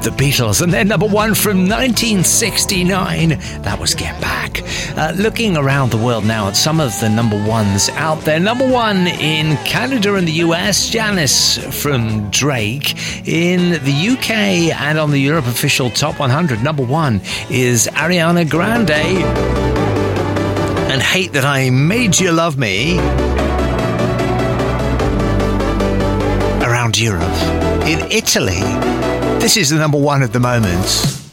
The Beatles, and their number one from 1969, that was Get Back. Looking around the world now at some of the number ones out there. Number one in Canada and the US, Janice from Drake. In the UK and on the Europe official Top 100, number one is Ariana Grande and Hate That I Made You Love Me. Around Europe, in Italy, this is the number one at the moment.